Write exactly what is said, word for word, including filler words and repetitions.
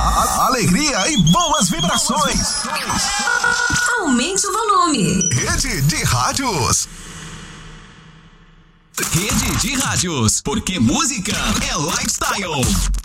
A alegria e boas vibrações. Aumente o volume. Rede de Rádios. Rede de Rádios, porque música é lifestyle.